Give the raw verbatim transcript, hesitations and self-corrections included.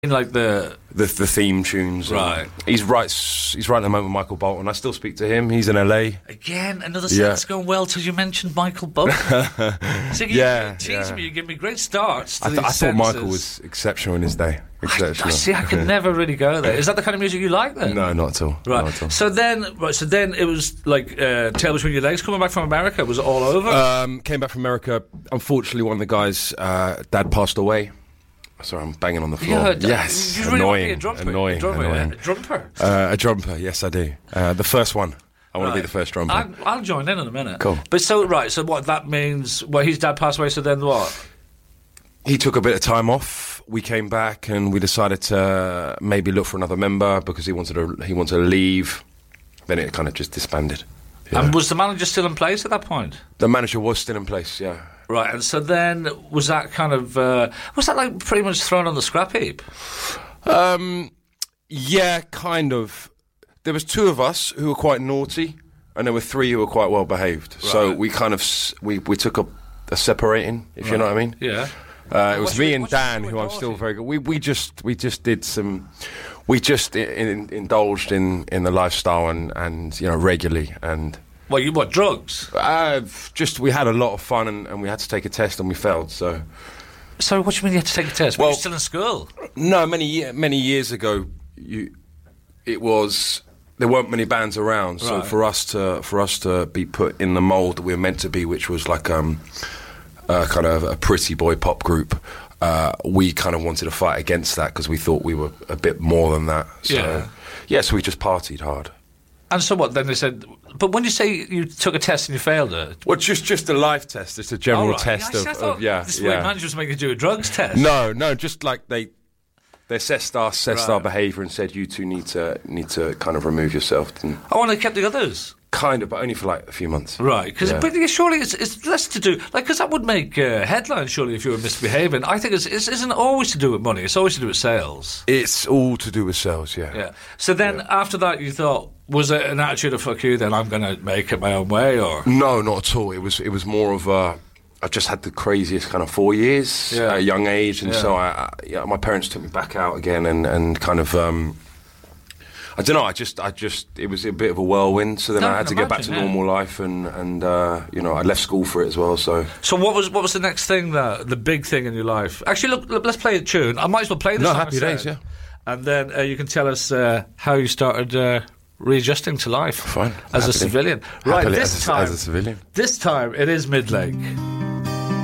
Like the the the theme tunes, right? He's right. He's right at the moment with Michael Bolton. I still speak to him. He's in L A again. Another sentence yeah. going well till you mentioned Michael Bolton. So you, yeah, teasing yeah. me. You give me great starts. To I, th- these I thought Michael was exceptional in his day. Exceptional. I, I see. I could never really go there. Is that the kind of music you like then? No, not at all. Right. Not at all. So then, right. So then it was like uh, tail between your legs. Coming back from America, was it all over? Um, came back from America. Unfortunately, one of the guys' uh, dad passed away. Sorry, I'm banging on the floor. Yeah, yes, you really annoying, want to be a drumper, annoying, a drumper, annoying. A drumper. Uh, a drumper, yes, I do. Uh, the first one. I want right. to be the first drumper. I'll, I'll join in in a minute. Cool. But so right, so what that means? Well, his dad passed away. So then what? He took a bit of time off. We came back and we decided to maybe look for another member because he wanted to. He wanted to leave. Then it kind of just disbanded. Yeah. And was the manager still in place at that point? The manager was still in place. Yeah. Right, and so then was that kind of uh, was that like pretty much thrown on the scrap heap? Um, yeah, kind of. There was two of us who were quite naughty, and there were three who were quite well behaved. Right. So we kind of we we took a, a separating, if right. you know what I mean. Yeah. Uh, it was what's me your, and Dan, who I'm still very good. We we just we just did some. We just in, in, indulged in, in the lifestyle and, and you know regularly and. Well, you what, drugs? Uh, just, we had a lot of fun and, and we had to take a test and we failed, so... So what do you mean you had to take a test? Were well, you still in school? No, many many years ago, you, it was... There weren't many bands around, so right. for us to for us to be put in the mould that we were meant to be, which was like um, a kind of a pretty boy pop group, uh, we kind of wanted to fight against that because we thought we were a bit more than that. So, yeah. Yeah, so we just partied hard. And so what, then they said... But when you say you took a test and you failed it... Well, just just a life test. It's a general oh, right. test yeah, of, I thought of... Yeah, this yeah. way managers make you do a drugs test. No, no, just like they... They assessed our, assessed right. our behaviour and said, you two need to need to kind of remove yourself. And I want to keep the others. Kind of, but only for like a few months. Right, because yeah. surely it's, it's less to do... Like, because that would make uh, headlines, surely, if you were misbehaving. I think it's, it isn't always to do with money. It's always to do with sales. It's all to do with sales, yeah. Yeah. So then, yeah. after that, you thought... Was it an attitude of fuck you? Then I'm going to make it my own way, or no, not at all. It was it was more of a. I just had the craziest kind of four years yeah. at a young age, and yeah. so I, I yeah, my parents took me back out again, and, and kind of. Um, I don't know. I just, I just, it was a bit of a whirlwind. So then no, I had to imagine, get back to yeah. normal life, and and uh, you know, I left school for it as well. So, so what was what was the next thing that the big thing in your life? Actually, look, look let's play a tune. I might as well play this. No, song happy days, yeah. And then uh, you can tell us uh, how you started uh, readjusting to life Fine, as happily. a civilian. Right, happily, this as a, time, as a civilian. This time it is Midlake.